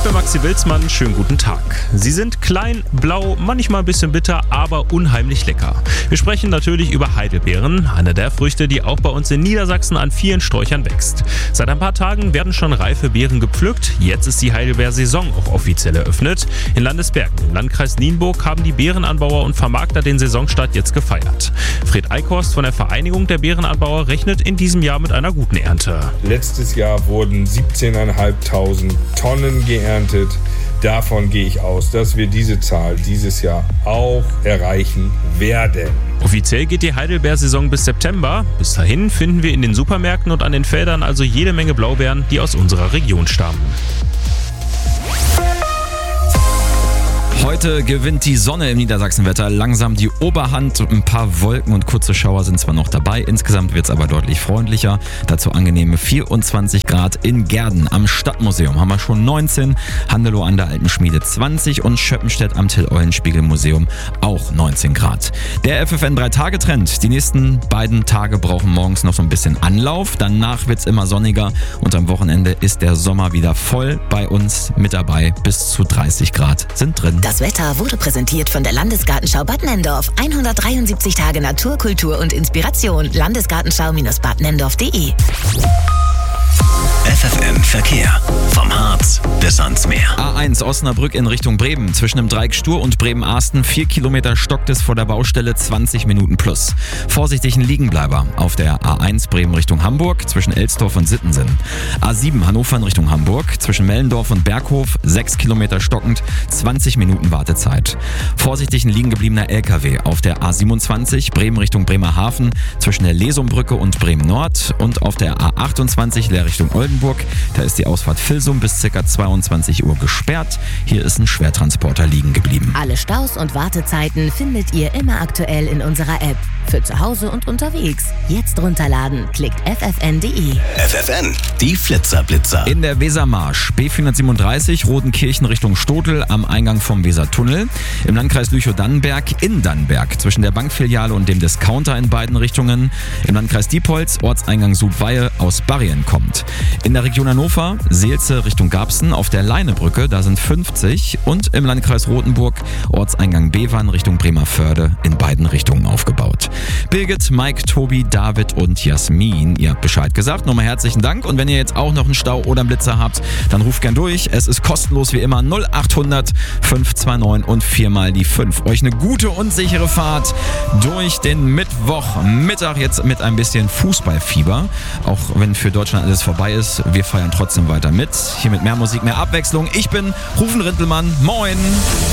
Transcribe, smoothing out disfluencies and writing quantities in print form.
bin Maxi Wilsmann, schönen guten Tag. Sie sind klein, blau, manchmal ein bisschen bitter, aber unheimlich lecker. Wir sprechen natürlich über Heidelbeeren, eine der Früchte, die auch bei uns in Niedersachsen an vielen Sträuchern wächst. Seit ein paar Tagen werden schon reife Beeren gepflückt, jetzt ist die Heidelbeersaison auch offiziell eröffnet. In Landesbergen, im Landkreis Nienburg, haben die Beerenanbauer und Vermarkter den Saisonstart jetzt gefeiert. Fred Eichhorst von der Vereinigung der Beerenanbauer rechnet in diesem Jahr mit einer guten Ernte. Letztes Jahr wurden 17.500 Tonnen geerntet. Davon gehe ich aus, dass wir diese Zahl dieses Jahr auch erreichen werden. Offiziell geht die Heidelbeersaison bis September. Bis dahin finden wir in den Supermärkten und an den Feldern also jede Menge Blaubeeren, die aus unserer Region stammen. Heute gewinnt die Sonne im Niedersachsenwetter langsam die Oberhand. Ein paar Wolken und kurze Schauer sind zwar noch dabei, insgesamt wird es aber deutlich freundlicher. Dazu angenehme 24 Grad in Gerden. Am Stadtmuseum haben wir schon 19, Handelow an der Alten Schmiede 20 und Schöppenstedt am Till-Eulenspiegel-Museum auch 19 Grad. Der FFN 3-Tage-Trend. Die nächsten beiden Tage brauchen morgens noch so ein bisschen Anlauf. Danach wird es immer sonniger und am Wochenende ist der Sommer wieder voll bei uns mit dabei. Bis zu 30 Grad sind drin. Das Wetter wurde präsentiert von der Landesgartenschau Bad Nenndorf. 173 Tage Natur, Kultur und Inspiration. Landesgartenschau-badnenndorf.de. FFN Verkehr. Vom Harz bis ans Meer. A1 Osnabrück in Richtung Bremen. Zwischen dem Dreieck Stur und Bremen-Ahsten 4 Kilometer stockt es vor der Baustelle, 20 Minuten plus. Vorsichtig ein Liegenbleiber auf der A1 Bremen Richtung Hamburg zwischen Elsdorf und Sittensen. A7 Hannover in Richtung Hamburg zwischen Mellendorf und Berghof 6 Kilometer stockend, 20 Minuten Wartezeit. Vorsichtig ein liegen gebliebener LKW auf der A27 Bremen Richtung Bremerhaven zwischen der Lesumbrücke und Bremen Nord und auf der A28 Leer Richtung Oldenburg. Da ist die Ausfahrt Vilsum bis ca. 22 Uhr gesperrt. Hier ist ein Schwertransporter liegen geblieben. Alle Staus und Wartezeiten findet ihr immer aktuell in unserer App. Für zu Hause und unterwegs. Jetzt runterladen. Klickt ffn.de. FFN, die Flitzerblitzer. In der Wesermarsch B437 Rodenkirchen Richtung Stotel am Eingang vom Wesertunnel. Im Landkreis Lüchow-Dannenberg in Dannenberg zwischen der Bankfiliale und dem Discounter in beiden Richtungen. Im Landkreis Diepholz Ortseingang Sudweihe aus Barrien kommt. In der Region Hannover Seelze Richtung Garbsen auf der Leinebrücke, da sind 50. Und im Landkreis Rothenburg Ortseingang Bewan Richtung Bremerförde in beiden Richtungen aufgebaut. Birgit, Mike, Tobi, David und Jasmin, ihr habt Bescheid gesagt. Nochmal herzlichen Dank. Und wenn ihr jetzt auch noch einen Stau oder einen Blitzer habt, dann ruft gern durch. Es ist kostenlos wie immer 0800 529 und 4 mal die 5. Euch eine gute und sichere Fahrt durch den Mittwochmittag jetzt mit ein bisschen Fußballfieber. Auch wenn für Deutschland alles vorbei ist, wir feiern trotzdem weiter mit. Hier mit mehr Musik, mehr Abwechslung. Ich bin Rufen Rintelmann. Moin!